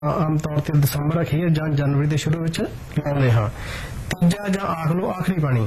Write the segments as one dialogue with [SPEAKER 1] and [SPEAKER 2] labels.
[SPEAKER 1] आम तौर पर दसंबर अखीर ਜਾਂ जनवरी के शुरू में लाते हाँ। तीजा ਜਾਂ आखिरी पानी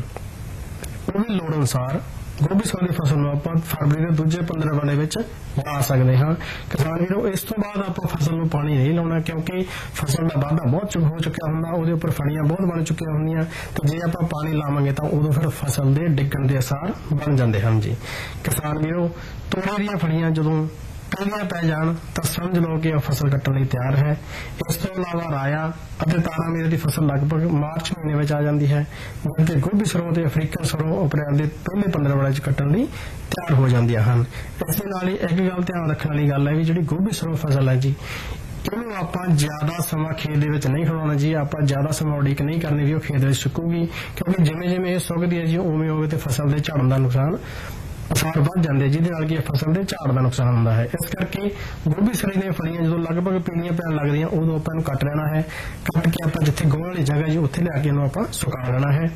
[SPEAKER 1] वो भी लोड़ अनुसार गोभी सौ की फसल आप फरवरी के दूजे 15 दिन ला सकते हाँ। किसान वीरों इस तो बाद आप फसल में पानी नहीं लाना क्योंकि फसल का वाधा बहुत हो चुका होंगे, वो उपर फड़ियां बहुत बन चुकी होंगे, तो जे आप पानी लावे तो उदों फिर फसल के डिगण के आसार बन जाते हैं जी। किसान वीरों तोड़े दी फड़ियां जो पीलियां पै जान तो समझ लो कि फसल कट्टण लई तैयार है। इस तो इलावा राया ਅਤੇ ਤਾਰਾਂ ਮੇਰ की फसल लगभग मार्च महीने में आ जाती है, जबकि गोभी सरों ते अफ्रीकन सरों अप्रैल के पहले 15 दिनों कट्टण लई तैयार हो जांदियां हन। इस दे नाल ही एक गल ध्यान रखण वाली गल है भी जिहड़ी गोभी सरों फसल है जी, ਇਹਨੂੰ ਆਪਾਂ ਜ਼ਿਆਦਾ ਸਮਾਂ ਖੇਤ ਦੇ ਵਿੱਚ ਨਹੀਂ ਖੜਾਉਣਾ ਜੀ। ਆਪਾਂ ਜ਼ਿਆਦਾ ਸਮਾਂ ਉਡੀਕ ਨਹੀਂ ਕਰਨੀ ਵੀ ਉਹ ਖੇਤ ਵਿੱਚ ਸੁੱਕੂਗੀ, ਕਿਉਂਕਿ ਜਿਵੇਂ ਜਿਵੇਂ ਇਹ ਸੁੱਕਦੀ ਹੈ ਜੀ ਉਵੇਂ ਉਵੇਂ ਤੇ ਫਸਲ ਦੇ ਝੜਨ ਦਾ ਨੁਕਸਾਨ ਅਸਾਰ ਵੱਧ ਜਾਂਦੇ, ਜਿਹਦੇ ਨਾਲ ਕਿ ਫਸਲ ਦੇ ਝਾੜ ਦਾ ਨੁਕਸਾਨ ਹੁੰਦਾ ਹੈ। ਇਸ ਕਰਕੇ ਗੋਭੀ ਸਰੀ ਦੀਆਂ ਫਲੀਆਂ ਜਦੋਂ ਲਗਭਗ ਪੀਲੀਆਂ ਪੈਣ ਲੱਗਦੀਆਂ ਉਦੋਂ ਆਪਾਂ ਇਹਨੂੰ ਕੱਟ ਲੈਣਾ ਹੈ। ਕੱਟ ਕੇ ਆਪਾਂ ਜਿੱਥੇ ਗੋਹਣ ਵਾਲੀ ਜਗ੍ਹਾ ਜੀ ਉੱਥੇ ਲਿਆ ਕੇ ਇਹਨੂੰ ਆਪਾਂ ਸੁਕਾ ਲੈਣਾ ਹੈ।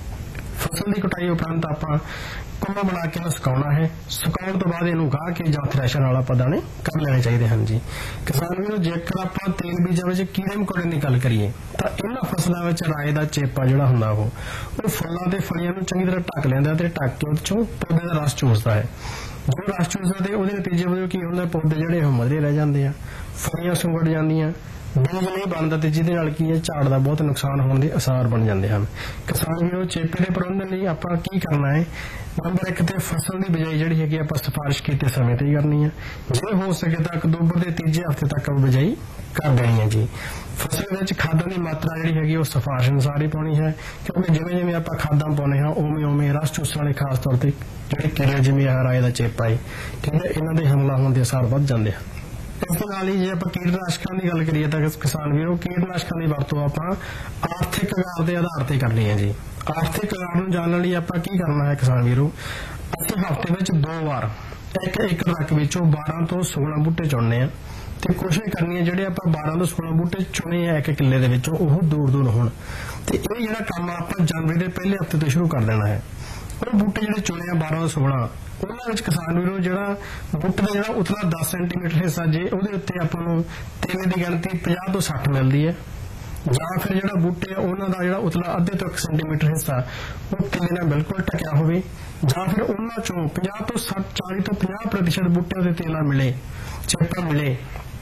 [SPEAKER 1] फसल की कटाई उपरंत आप कुम्मा बना के सुकाना है। सुकाउण तो बाद इनू गाह के जां थ्रैशर नाल आपां दाने कर लेने चाहिए हैं जी। किसान वीरों जेकर आप तेल बीजां विच कीड़े मकोड़े की गल करिए तो इन्हां फसलों में राए का चेपा जिहड़ा हुंदा वो फुल्लां ते फलियां नूं चंगी तरह ढक लैंदा ते ढक के उस चों पौधे का रस चूसदा है। जो रस चूसदा ते उहदे नतीजे वजों की हुंदा पौधे जिहड़े ओह मधरे रह जांदे आ, फलियां सुंगड़ जांदियां, बीज नहीं बनता ते जिहदे नाल की है झाड़ का बहुत नुकसान होने के आसार बन जाते हैं। किसान वीरों चेपे के प्रबंधन लई आपां की करना है, नंबर 1 ते फसल की बिजाई जिहड़ी हैगी आपां सिफारिश कीते समय ते ही करनी है। जे हो सके तो अक्तूबर के तीजे हफ्ते तक बिजाई कर देनी है जी। फसल विच खादां की मात्रा जिहड़ी हैगी वो सिफारिश अनुसार ही पाउणी है, क्योंकि जिवें जिवें आपां खादां पाउने हां उवें उवें रस चूसण वाले खास तौर पर जिहड़े कीड़े जिवें राए का चेपा है, ठीक है, इन्हां दे हमला होने के आसार वध जांदे हैं। इस नाल ही जे आपां कीटनाशकों की गल करिए तो किसान वीरों कीटनाशकों की वरतों आपां आर्थिक आधार के आधार पर करनी है जी। आर्थिक आधार नूं जानण लई आपां की करना है किसान वीरों, असीं हफ्ते में 2 बार 1 एकड़ रक विचों 12 तो 16 बूटे चुनने हैं ते कोशिश करनी है जिहड़े आपां 12 तो 16 बूटे चुने हैं 1 किले दे विचों ओह दूर दूर होण ते इह जिहड़ा काम आपां जनवरी के पहले हफ्ते तो शुरू कर देना है। और बूटे जिहड़े चुने 12 तो 16 उन्हां विच किसान वीरों जिहड़ा बूटे दा जिहड़ा उतला 10 सेंटीमीटर हिस्सा जे उहदे उत्ते आपां नूं तेल दी गिणती 50 तो 60 मिलदी है, जां फिर जिहड़ा बूटे आ उन्हां दा जिहड़ा उतला अद्धे तो 1 सेंटीमीटर हिस्सा वो तेल नाल बिल्कुल ढकिया होवे, जां फिर उन्हां चों 50 तो 40 तो 50% बूटे दे तेल मिले चेपा मिले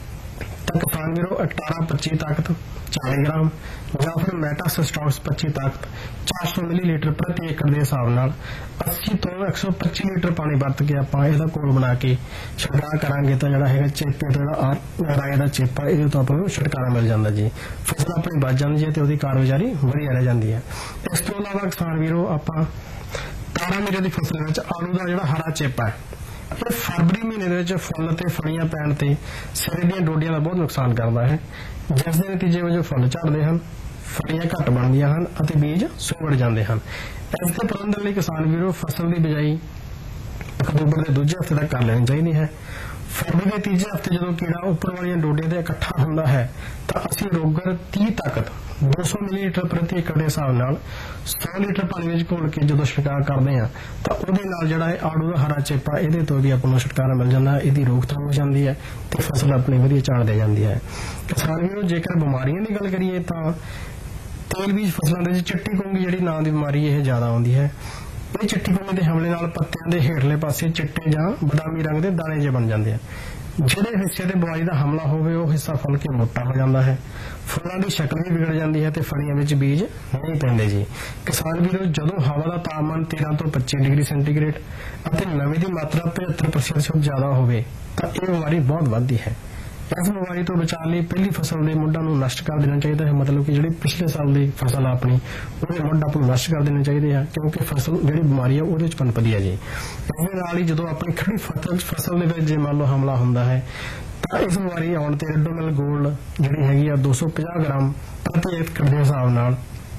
[SPEAKER 1] तो किसान वीरों 18-25 ताकत 40 ग्राम या फिर मेटासिस्टॉक्स 25 ताकत 400 मिलीलीटर प्रति एकड़ के हिसाब नाल 80 तो 125 लीटर पानी वरत के आपां इहदा घोल बना के छिड़काव करांगे तो जिहड़ा हैगा चेपे तो जिहड़ा राए दा चेपा इहदे तो आपां नूं छुटकारा मिल जांदा जी। फसल अपनी बच जांदी है ते उहदी कारगुजारी वधिया रह जांदी है। इस तो इलावा किसान वीरों आपां तारा मीरे दी फसल विच आलू दा जिहड़ा हरा चेपा है ये फरवरी महीने फुल ते फलियां पैण ते सिरे दीयां डोडियां का बहुत नुकसान करता है, जिस दे नतीजे वजों फुल झड़ते हैं, फलियां घट बनदियां हन अते बीज सुंगड़ जाते हैं। इसके प्रबंधन लई किसान वीरों फसल की बिजाई अक्तूबर के दूजे हफ्ते तक कर लेनी चाहिए है। फरवरी के तीजे हफ्ते जो कीड़ा उपर वाली डोडियां ते इकट्ठा होंदा है तो असीं रोगर 30 ताकत 200 मिलीलीटर प्रति एकड़ के हिसाब नाल 100 लीटर पानी में घोल के जो छिड़काव करते हैं तो उहदे नाल जिहड़ा आड़ू का हरा चेपा इहदे तो भी आपां नूं छुटकारा मिल जांदा है, इहदी रोकथाम हो जाती है तो फसल अपनी वधिया झाड़ दे जाती है। किसान वीरों जेकर बीमारियों की गल करिए तो तेल बीज फसलों के चिट्टी कुंगी जिहड़ी नां दी बीमारी यह ज़्यादा आउंदी है। ये चिट्टी कुंगी के हमले नाल पत्तियां दे हेठले पासे चिट्टे जां बदामी रंग के दाने जे बन जाते हैं। जिहड़े हिस्से ते बीमारी का हमला होवे वो हिस्सा फल के मोटा हो जाता है, फुल्लां की शक्ल भी बिगड़ जाती है तो फलियां विच बीज नहीं पैंदे जी। किसान वीरों जदों हवा का तापमान 13 तो 25 डिग्री सेंटीग्रेड और नमी की मात्रा 75% से ज्यादा होवे तो यह बीमारी बहुत वधदी है। इस बीमारी तो बचाने लिए पहली फसल के मुंडां नूं नष्ट कर देना चाहिए है, मतलब कि जिहड़ी पिछले साल की फसल अपनी उहदे मुंड आपां नूं नष्ट कर देने चाहिए है, क्योंकि फसल जिहड़ी बीमारी है उहदे च पनपदी है जी। इस नाल ही जदों अपनी खड़ी फसल दे विच जे मान लो हमला हुंदा है तो इस बीमारी आउण ते रेडोमिल गोल्ड जिहड़ी हैगी 250 ग्राम प्रति एकड़ के हिसाब नाल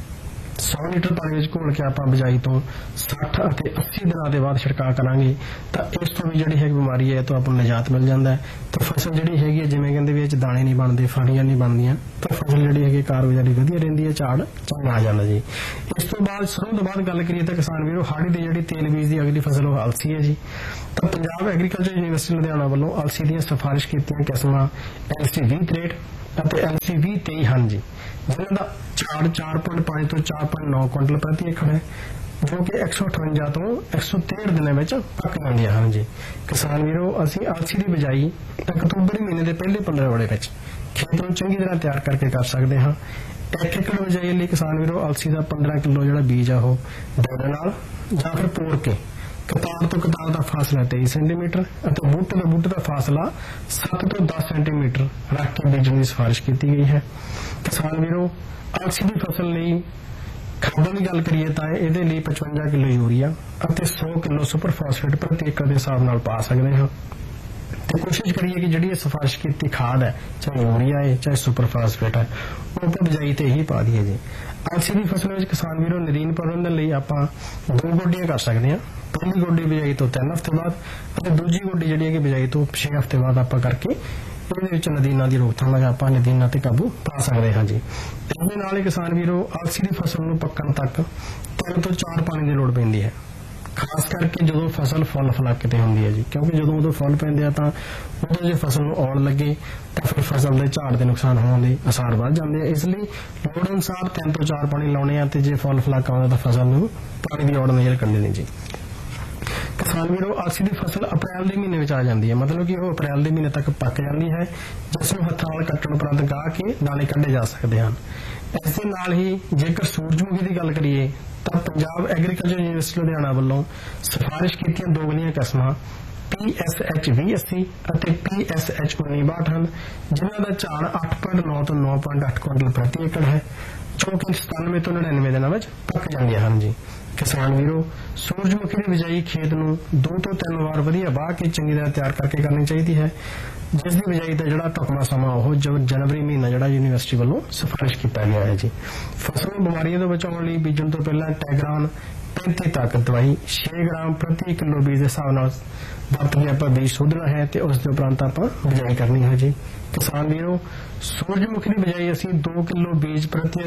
[SPEAKER 1] 100 लीटर पानी में घोल के आपां बिजाई तो 60 और 80 दिनों के बाद छिड़काव करांगे तो इस तो भी जिहड़ी है बीमारी है तो आपां नूं निजात मिल जाता है। तो फसल जिहड़ी हैगी जिवें कहंदे भी दाणे नहीं बनते, फलियां नहीं बनदियां, ਤਾਂ ਫਸਲ ਜਿਹੜੀ ਹੈ ਕਾਰਗੁਜ਼ਾਰੀ ਵਧੀਆ ਰਹਿੰਦੀ ਹੈ, ਝਾੜ ਚੰਗਾ ਆ ਜਾਂਦਾ ਜੀ। ਇਸ ਤੋਂ ਬਾਅਦ ਸਰੋਂ ਤੋਂ ਬਾਅਦ ਗੱਲ ਕਰੀਏ ਤਾਂ ਕਿਸਾਨ ਵੀਰੋ ਹਾੜੀ ਦੀ ਜਿਹੜੀ ਤੇਲ ਬੀਜ ਦੀ ਅਗਲੀ ਫਸਲ ਉਹ ਅਲਸੀ ਹੈ ਜੀ। ਤਾਂ ਪੰਜਾਬ ਐਗਰੀਕਲਚਰ ਯੂਨੀਵਰਸਿਟੀ ਲੁਧਿਆਣਾ ਵੱਲੋਂ ਅਲਸੀ ਦੀਆਂ ਸਿਫਾਰਿਸ਼ ਕੀਤੀਆਂ ਕਿਸਮਾਂ LC 2063 ਅਤੇ LC 2023 ਹਨ ਜੀ, ਜਿਨ੍ਹਾਂ ਦਾ ਝਾੜ 4.5 ਤੋਂ 4.9 ਕੁਇੰਟਲ ਪ੍ਰਤੀ ਏਕੜ ਹੈ, ਜੋ ਕਿ 158 ਤੋਂ 163 ਦਿਨਾਂ ਵਿੱਚ ਪੱਕ ਜਾਂਦੀਆਂ ਹਨ ਜੀ। ਕਿਸਾਨ ਵੀਰੋ ਅਸੀਂ ਅਲਸੀ ਦੀ ਬਿਜਾਈ ਅਕਤੂਬਰ ਮਹੀਨੇ ਦੇ ਪਹਿਲੇ 15 ਵੜੇ ਵਿੱਚ ਖੇਤ ਨੂੰ ਚੰਗੀ ਤਰ੍ਹਾਂ ਤਿਆਰ ਕਰਕੇ ਕਰ ਸਕਦੇ ਹਾਂ। 1 ਏਕੜ ਬਿਜਾਈ ਲਈ ਕਿਸਾਨ ਵੀਰੋ ਅਲਸੀ ਦਾ 15 ਕਿਲੋ ਜਿਹੜਾ ਬੀਜ ਆ ਉਹ ਡੋਡੇ ਨਾਲ ਜਾਂ ਫਿਰ ਪੋਰ ਕੇ ਕਤਾਰ ਤੋਂ ਕਤਾਰ ਦਾ ਫਾਸਲਾ 23 ਸੈਂਟੀਮੀਟਰ ਅਤੇ ਬੂਟੇ ਤੋਂ ਬੂਟੇ ਦਾ ਫਾਸਲਾ 7 ਤੋਂ 10 ਸੈਂਟੀਮੀਟਰ ਰੱਖ ਕੇ ਬੀਜਣ ਦੀ ਸਿਫਾਰਿਸ਼ ਕੀਤੀ ਗਈ ਹੈ। ਕਿਸਾਨ ਵੀਰੋ ਅਲਸੀ ਦੀ ਫਸਲ ਲਈ ਖਾਦਾਂ ਦੀ ਗੱਲ ਕਰੀਏ ਤਾਂ ਇਹਦੇ ਲਈ 55 ਕਿਲੋ ਯੂਰੀਆ ਅਤੇ 100 ਕਿਲੋ ਸੁਪਰ ਫਾਸਫੇਟ ਪ੍ਰਤੀ ਏਕੜ ਦੇ ਹਿਸਾਬ ਨਾਲ ਪਾ ਸਕਦੇ ਹਾਂ। ਤੇ ਕੋਸ਼ਿਸ਼ ਕਰੀਏ ਕਿ ਜਿਹੜੀ ਇਹ ਸਿਫਾਰਿਸ਼ ਕੀਤੀ ਖਾਦ ਹੈ, ਚਾਹੇ ਯੂਰੀਆ ਹੈ ਚਾਹੇ ਸੁਪਰ ਫਾਸਫੇਟ ਹੈ, ਉਹ ਆਪਾਂ ਬਿਜਾਈ ਤੇ ਹੀ ਪਾ ਦਈਏ ਜੀ। ਅਲਸੀ ਦੀ ਫਸਲ ਵਿੱਚ ਕਿਸਾਨ ਵੀਰੋ ਨਦੀਨ ਪ੍ਰਬੰਧਨ ਲਈ ਆਪਾਂ 2 ਗੋਡੀਆਂ ਕਰ ਸਕਦੇ ਹਾਂ। ਪਹਿਲੀ ਗੋਡੀ ਬਿਜਾਈ ਤੋਂ 3 ਹਫ਼ਤੇ ਬਾਅਦ ਅਤੇ ਦੂਜੀ ਗੋਡੀ ਜਿਹੜੀ ਹੈ ਕਿ ਬਿਜਾਈ ਤੋਂ 6 ਹਫ਼ਤੇ ਬਾਅਦ ਆਪਾਂ ਕਰਕੇ ਇਹਦੇ ਵਿੱਚ ਨਦੀਨਾਂ ਦੀ ਰੋਕਥਾਮ ਲਗਾ ਆਪਾਂ ਨਦੀਨਾਂ ਤੇ ਕਾਬੂ ਪਾ ਸਕਦੇ ਹਾਂ ਜੀ। ਇਹਦੇ ਨਾਲ ਹੀ ਕਿਸਾਨ ਵੀਰੋ ਅਲਸੀ ਦੀ ਫਸਲ ਨੂੰ ਪੱਕਣ ਤੱਕ 3 ਤੋਂ 4 ਪਾਣੀ ਦੀ ਲੋੜ ਪੈਂਦੀ ਹੈ, ਖਾਸ ਕਰਕੇ ਜਦੋਂ ਫਸਲ ਫੁੱਲ ਫਲਾਕੇ ਤੇ ਹੁੰਦੀ ਹੈ ਜੀ, ਕਿਉਂਕਿ ਜਦੋਂ ਉਦੋਂ ਫੁੱਲ ਪੈਂਦੇ ਆ ਤਾਂ ਉਦੋਂ ਜੇ ਫਸਲ ਨੂੰ ਔੜ ਲੱਗੇ ਤਾਂ ਫਿਰ ਫਸਲ ਦੇ ਝਾੜ ਦੇ ਨੁਕਸਾਨ ਹੋਣ ਦੇ ਅਸਾਰ ਵੱਧ ਜਾਂਦੇ ਆ। ਇਸ ਲਈ ਲੋੜ ਅਨੁਸਾਰ 3 ਤੋਂ 4 ਪਾਣੀ ਲਾਉਣੇ ਆ ਤੇ ਜੇ ਫੁੱਲ ਫਲਾਕਾ ਆਉਂਦਾ ਤਾਂ ਫਸਲ ਨੂੰ ਪਾਣੀ ਦੀ ਔੜ ਨਹੀਂ ਕਰਨੀ ਨਹੀਂ ਜੀ। ਕਿਸਾਨ ਵੀਰੋ ਅਲਸੀ ਦੀ ਫਸਲ ਅਪ੍ਰੈਲ ਦੇ ਮਹੀਨੇ ਵਿੱਚ ਆ ਜਾਂਦੀ ਹੈ, ਮਤਲਬ ਕਿ ਉਹ ਅਪ੍ਰੈਲ ਦੇ ਮਹੀਨੇ ਤੱਕ ਪੱਕ ਜਾਂਦੀ ਹੈ, ਜਿਸ ਨੂੰ ਹੱਥਾਂ ਨਾਲ ਕੱਟਣ ਉਪਰੰਤ ਗਾਹ ਕੇ ਦਾਣੇ ਕੱਢੇ ਜਾ ਸਕਦੇ ਹਨ। ਇਸ ਦੇ ਨਾਲ ਹੀ ਜੇਕਰ ਸੂਰਜਮੁਖੀ ਦੀ ਗੱਲ ਕਰੀਏ ਤਾਂ ਪੰਜਾਬ ਐਗਰੀਕਲਚਰ ਯੂਨੀਵਰਸਿਟੀ ਲੁਧਿਆਣਾ ਵੱਲੋਂ ਸਿਫਾਰਿਸ਼ ਕੀਤੀਆਂ ਦੋਗਲੀਆਂ ਕਿਸਮਾਂ PSH 2080 ਅਤੇ PSH 1962 ਹਨ, ਜਿਨ੍ਹਾਂ ਦਾ ਝਾੜ 8.9 ਤੋਂ 9.8 ਕੁਇੰਟਲ ਪ੍ਰਤੀ ਏਕੜ ਹੈ, ਜੋ ਕਿ 97 ਤੋਂ 99 ਦਿਨਾਂ ਵਿੱਚ ਪੱਕ ਜਾਂਦੀਆਂ ਹਨ ਜੀ। ਕਿਸਾਨ ਵੀਰੋ ਸੂਰਜਮੁਖੀ ਦੀ ਬਿਜਾਈ ਖੇਤ ਨੂੰ 2 ਤੋਂ 3 ਵਾਰ ਵਧੀਆ ਵਾਹ ਕੇ ਚੰਗੀ ਤਰ੍ਹਾਂ ਤਿਆਰ ਕਰਕੇ ਕਰਨੀ ਚਾਹੀਦੀ ਹੈ, ਜਿਸ ਦੀ ਬਿਜਾਈ ਦਾ ਜਿਹੜਾ ਢੁਕਵਾਂ ਸਮਾਂ ਉਹ ਜਨਵਰੀ ਮਹੀਨਾ ਜਿਹੜਾ ਯੂਨੀਵਰਸਿਟੀ ਵੱਲੋਂ ਸਿਫਾਰਿਸ਼ ਕੀਤਾ ਗਿਆ ਹੈ ਜੀ। ਫਸਲ ਨੂੰ ਬਿਮਾਰੀਆਂ ਤੋਂ ਬਚਾਉਣ ਲਈ ਬੀਜਣ ਤੋਂ ਪਹਿਲਾਂ ਟੈਗਰਾਨ 35 ਤਾਕਤ ਦਵਾਈ 6 ਗ੍ਰਾਮ ਪ੍ਰਤੀ ਕਿਲੋ ਬੀਜ ਦੇ ਹਿਸਾਬ ਨਾਲ ਵਰਤ ਕੇ ਆਪਾਂ ਬੀਜ ਸੋਧਣਾ ਹੈ ਤੇ ਉਸ ਦੇ ਉਪਰੰਤ ਆਪਾਂ ਬਿਜਾਈ ਕਰਨੀ ਹੈ ਜੀ। ਕਿਸਾਨ ਵੀਰੋ ਸੂਰਜਮੁਖੀ ਦੀ ਬਿਜਾਈ ਅਸੀਂ 2 ਕਿਲੋ ਬੀਜ ਪ੍ਰਤੀ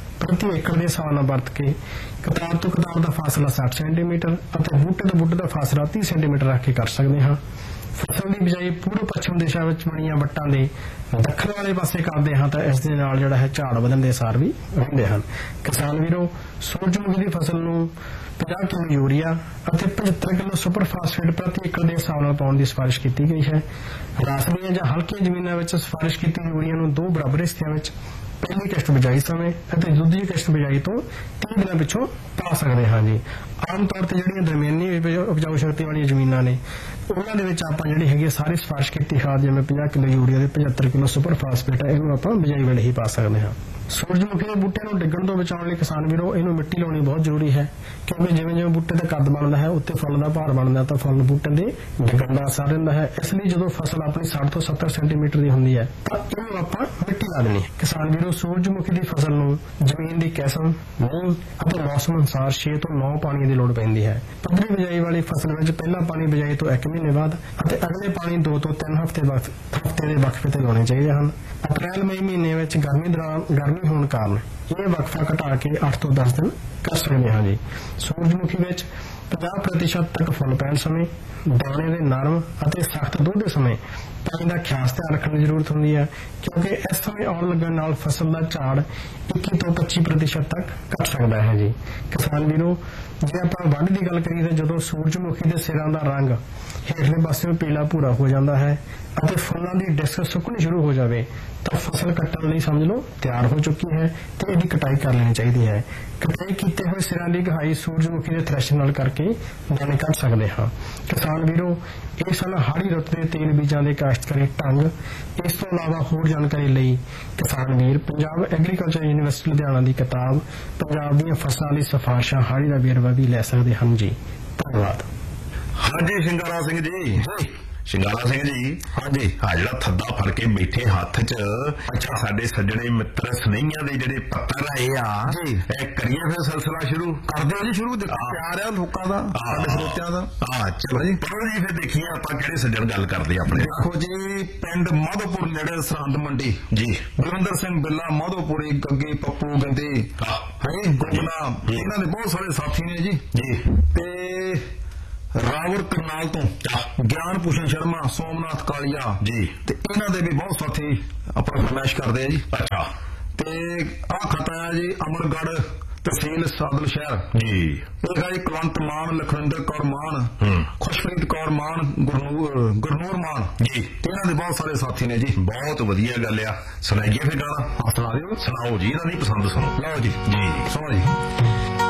[SPEAKER 1] ਏਕੜ ਦੇ ਹਿਸਾਬ ਨਾਲ ਵਰਤ ਕੇ ਕਤਾਰ ਤੋਂ ਕਤਾਰ ਦਾ ਫਾਸਲਾ 60 ਸੈਂਟੀਮੀਟਰ ਅਤੇ ਬੂਟੇ ਤੋਂ ਬੂਟੇ ਦਾ ਫਾਸਲਾ 30 ਸੈਂਟੀਮੀਟਰ ਰੱਖ ਕੇ ਕਰ ਸਕਦੇ ਹਾਂ। ਫਸਲ ਦੀ ਬਿਜਾਈ ਪੂਰਬ ਪੱਛਮ ਦਿਸ਼ਾ ਵਿੱਚ ਬਣੀਆਂ ਵੱਟਾਂ ਦੇ ਦੱਖਣ ਵਾਲੇ ਪਾਸੇ ਕਰਦੇ ਹਾਂ ਤਾਂ ਇਸ ਦੇ ਨਾਲ ਜਿਹੜਾ ਹੈ ਝਾੜ ਵਧਣ ਦੇ ਅਸਾਰ ਵੀ ਰਹਿੰਦੇ ਹਨ। ਕਿਸਾਨ ਵੀਰੋ ਸੂਰਜਮੁਖੀ ਦੀ ਫਸਲ ਨੂੰ 50 ਕਿਲੋ ਯੂਰੀਆ ਅਤੇ 75 ਕਿਲੋ ਸੁਪਰ ਫਾਸਫੇਟ ਪ੍ਰਤੀ ਏਕੜ ਦੇ ਹਿਸਾਬ ਨਾਲ ਪਾਉਣ ਦੀ ਸਿਫਾਰਿਸ਼ ਕੀਤੀ ਗਈ ਹੈ। ਰਾਸਲੀਆਂ ਜਾਂ ਹਲਕੀਆਂ ਜ਼ਮੀਨਾਂ ਵਿੱਚ ਸਿਫਾਰਿਸ਼ ਕੀਤੀ ਯੂਰੀਆ ਨੂੰ 2 ਬਰਾਬਰ ਹਿੱਸਿਆਂ ਵਿੱਚ ਪਹਿਲੀ ਕਿਸ਼ਤ ਬਿਜਾਈ ਸਮੇਂ ਅਤੇ ਦੂਜੀ ਕਿਸ਼ਤ ਬਿਜਾਈ ਤੋਂ 3 ਦਿਨਾਂ ਪਿੱਛੋਂ ਪਾ ਸਕਦੇ ਹਾਂ ਜੀ। ਆਮ ਤੌਰ ਤੇ ਜਿਹੜੀਆਂ ਦਰਮਿਆਨੀ ਉਪਜਾਊ ਸ਼ਕਤੀ ਵਾਲੀਆਂ ਜ਼ਮੀਨਾਂ ਨੇ ਉਹਨਾਂ ਦੇ ਵਿੱਚ ਆਪਾਂ ਜਿਹੜੀ ਹੈਗੀ ਸਾਰੀ ਸਿਫਾਰਿਸ਼ ਕੀਤੀ ਖਾਦ ਜਿਵੇਂ 50 ਕਿਲੋ ਯੂਰੀਆ ਦੇ 75 ਕਿਲੋ ਸੁਪਰ ਫਾਸਫੇਟ ਹੈ, ਇਹਨੂੰ ਆਪਾਂ ਬਿਜਾਈ ਵੇਲੇ ਹੀ ਪਾ ਸਕਦੇ ਹਾਂ। ਸੂਰਜਮੁਖੀ ਦੇ ਬੂਟੇ ਨੂੰ ਡਿੱਗਣ ਤੋਂ ਬਚਾਉਣ ਲਈ ਕਿਸਾਨ ਵੀਰੋ ਇਹਨੂੰ ਮਿੱਟੀ ਲਾਉਣੀ ਬਹੁਤ ਜ਼ਰੂਰੀ ਹੈ, ਕਿਉਂਕਿ ਜਿਵੇਂ ਜਿਵੇਂ ਬੂਟੇ ਦਾ ਕੱਦ ਬਣਦਾ ਹੈ ਉੱਤੇ ਫੁੱਲ ਦਾ ਭਾਰ ਬਣਦਾ ਤਾਂ ਫੁੱਲ ਬੂਟੇ ਦੇ ਡਿੱਗਣ ਦਾ ਅਸਰ ਰਹਿੰਦਾ ਹੈ। ਇਸ ਲਈ ਜਦੋਂ ਫਸਲ ਆਪਣੀ 60 ਤੋਂ 70 ਸੈਂਟੀਮੀਟਰ ਦੀ ਹੁੰਦੀ ਹੈ ਤਾਂ ਇਹਨੂੰ ਆਪਾਂ ਮਿੱਟੀ ਲਾ ਦੇਣੀ ਹੈ। ਕਿਸਾਨ ਵੀਰੋ ਸੂਰਜਮੁਖੀ ਦੀ ਫਸਲ ਨੂੰ ਜ਼ਮੀਨ ਦੀ ਕਿਸਮ, ਮੀਂਹ ਅਤੇ ਮੌਸਮ ਅਨੁਸਾਰ 6 ਤੋਂ 9 ਪਾਣੀ ਦੀ ਲੋੜ ਪੈਂਦੀ ਹੈ। ਪੱਧਰੀ ਬਿਜਾਈ ਵਾਲੀ ਫਸਲ ਵਿੱਚ ਪਹਿਲਾ ਪਾਣੀ ਬਿਜਾਈ ਤੋਂ 1 ਮਹੀਨੇ ਬਾਅਦ ਅਤੇ ਅਗਲੇ ਪਾਣੀ 2 ਤੋਂ 3 ਹਫ਼ਤੇ ਦੇ ਵਕਫੇ ਤੇ ਲਾਉਣੇ ਚਾਹੀਦੇ ਹਨ। ਅਪ੍ਰੈਲ ਮਈ ਮਹੀਨੇ ਵਿੱਚ ਗਰਮੀ ਹੋਣ ਕਾਰਨ ਇਹ ਵਕਫਾ ਘਟਾ ਕੇ 8 ਤੋਂ 10 ਦਿਨ ਕਰ ਸਕਦੇ ਹਾਂ ਜੀ। ਸੂਰਜਮੁਖੀ ਵਿੱਚ 50% ਤੱਕ ਫੁੱਲ ਪੈਣ ਸਮੇਂ ਦਾਣੇ ਦੇ ਨਰਮ ਅਤੇ ਸਖਤ ਦੁੱਧ ਦੇ ਸਮੇਂ ਪਾਣੀ ਦਾ ਖਾਸ ਧਿਆਨ ਰੱਖਣ ਦੀ ਜ਼ਰੂਰਤ ਹੁੰਦੀ ਹੈ, ਕਿਉਂਕਿ ਇਸ ਸਮੇਂ ਆਉਣ ਲੱਗਣ ਨਾਲ ਫਸਲ ਦਾ ਝਾੜ 21 ਤੋਂ 25% ਤੱਕ ਘਟ ਸਕਦਾ ਹੈ ਜੀ। ਕਿਸਾਨ ਵੀਰੋ ਜੇ ਆਪਾਂ ਵਾਢੀ ਦੀ ਗੱਲ ਕਰੀਏ ਤਾਂ ਜਦੋਂ ਸੂਰਜਮੁਖੀ ਦੇ ਸਿਰਾਂ ਦਾ ਰੰਗ ਹੇਠਲੇ ਪਾਸਿਓਂ ਪੀਲਾ ਭੂਰਾ ਹੋ ਜਾਂਦਾ ਹੈ ਅਤੇ ਫੁੱਲਾਂ ਦੀ ਡਿਸਕ ਸੁੱਕਣੀ ਸ਼ੁਰੂ ਹੋ ਜਾਵੇ ਤਾਂ ਫਸਲ ਕੱਟਣ ਲਈ ਸਮਝ ਲਓ ਤਿਆਰ ਹੋ ਚੁੱਕੀ ਹੈ ਤੇ ਇਹਦੀ ਕਟਾਈ ਕਰ ਲੈਣੀ ਚਾਹੀਦੀ ਹੈ। ਕਟਾਈ ਕੀਤੇ ਹੋਏ ਸਿਰਾਂ ਦੀ ਗਹਾਈ ਸੂਰਜਮੁਖੀ ਦੇ ਥ੍ਰੈਸ਼ਰ ਨਾਲ ਕਰਕੇ ਦਾਣੇ ਕੱਢ ਸਕਦੇ ਹਾਂ। ਕਿਸਾਨ ਵੀਰੋ ਇਹ ਸਨ ਹਾੜੀ ਰੁੱਤ ਦੇ ਤੇਲ ਬੀਜਾਂ ਦੇ ਕਾਸ਼ਤਕਾਰੀ ਢੰਗ। ਇਸ ਤੋਂ ਇਲਾਵਾ ਹੋਰ ਜਾਣਕਾਰੀ ਲਈ ਕਿਸਾਨ ਵੀਰ ਪੰਜਾਬ ਐਗਰੀਕਲਚਰ ਯੂਨੀਵਰਸਿਟੀ ਲੁਧਿਆਣਾ ਦੀ ਕਿਤਾਬ ਪੰਜਾਬ ਦੀਆਂ ਫਸਲਾਂ ਲਈ ਸਿਫਾਰਸ਼ਾਂ ਹਾੜੀ ਦਾ ਵੇਰਵਾ ਵੀ ਲੈ ਸਕਦੇ ਹਨ ਜੀ। ਧੰਨਵਾਦ।
[SPEAKER 2] ਹਾਂਜੀ ਸਿੰਗਾਰਾ ਸਿੰਘ ਜੀ, ਸ਼ਿੰਗਾਰਾ ਸਿੰਘ ਜੀ,
[SPEAKER 1] ਹਾਂਜੀ।
[SPEAKER 2] ਆ ਜਿਹੜਾ ਥੱਦਾ ਫੜ ਕੇ ਬੈਠੇ ਹੱਥ 'ਚ, ਅੱਛਾ ਸਾਡੇ ਸੱਜਣੇ ਮਿੱਤਰ ਸਨੇਹੀਆਂ ਦੇ ਜਿਹੜੇ ਪੱਤਰ ਆਏ ਆ
[SPEAKER 1] ਜੀ,
[SPEAKER 2] ਇਹ ਕਰੀਏ ਫਿਰ ਸਿਲਸਿਲਾ ਸ਼ੁਰੂ
[SPEAKER 1] ਕਰਦੇ ਆ ਜੀ ਸ਼ੁਰੂ। ਦੇਖੋ ਪਿਆਰ ਆ ਲੋਕਾਂ ਦਾ, ਸਾਡੇ ਸਰੋਤਿਆਂ ਦਾ।
[SPEAKER 2] ਚਲੋ ਜੀ ਪੜੋ ਜੀ, ਫਿਰ ਦੇਖੀਏ ਆਪਾਂ ਕਿਹੜੇ ਸੱਜਣ ਗੱਲ ਕਰਦੇ ਆਪਣੇ।
[SPEAKER 1] ਦੇਖੋ ਜੀ, ਪਿੰਡ ਮਾਧੋਪੁਰ ਨੇੜੇ ਸਰਹੰਦ ਮੰਡੀ
[SPEAKER 2] ਜੀ,
[SPEAKER 1] ਗੁਰਿੰਦਰ ਸਿੰਘ ਬਿੱਲਾ ਮਾਧੋਪੁਰੀ, ਗੱਗੇ ਪੱਪੂ ਗੰਦੇ ਹੈ ਗੋਗਨਾ, ਇਹਨਾਂ ਦੇ ਬਹੁਤ ਸਾਰੇ ਸਾਥੀ ਨੇ ਜੀ। ਤੇ ਰਾਵਰ ਕਰਨਾਲ ਤੋਂ ਗਿਆਨ ਭੂਸ਼ਣ ਸ਼ਰਮਾ, ਸੋਮਨਾਥ ਕਾਲੀਆ
[SPEAKER 2] ਜੀ,
[SPEAKER 1] ਤੇ ਇਹਨਾਂ ਦੇ ਵੀ ਬਹੁਤ ਸਾਥੀ ਆਪਣਾ ਫਰਮਾਇਸ਼ ਕਰਦੇ ਆ ਜੀ।
[SPEAKER 2] ਅੱਛਾ।
[SPEAKER 1] ਤੇ ਆਹ ਖਤਾ ਹੈ ਜੀ ਅਮਰਗੜ੍ਹ, ਤਹਿਸੀਲ ਸਾਦਲ ਸ਼ਹਿਰ
[SPEAKER 2] ਜੀ।
[SPEAKER 1] ਇਹ ਹੈ ਜੀ ਕੁਲਵੰਤ ਮਾਨ, ਲਖਵਿੰਦਰ ਕੌਰ ਮਾਨ, ਖੁਸ਼ਪ੍ਰੀਤ ਕੌਰ ਮਾਨ, ਗੁਰਨੂਰ ਮਾਨ
[SPEAKER 2] ਜੀ,
[SPEAKER 1] ਤੇ ਇਹਨਾਂ ਦੇ ਬਹੁਤ ਸਾਰੇ ਸਾਥੀ ਨੇ ਜੀ।
[SPEAKER 2] ਬਹੁਤ ਵਧੀਆ ਗੱਲ ਆ। ਸੁਣਾਈਏ ਫਿਰ ਗਾਣਾ?
[SPEAKER 1] ਸੁਣਾ ਦਿਓ।
[SPEAKER 2] ਸੁਣਾਓ ਜੀ, ਇਹਨਾਂ ਦੀ ਪਸੰਦ ਸੁਣੋ।
[SPEAKER 1] ਲਓ ਜੀ
[SPEAKER 2] ਜੀ,
[SPEAKER 1] ਸੁਣੋ ਜੀ।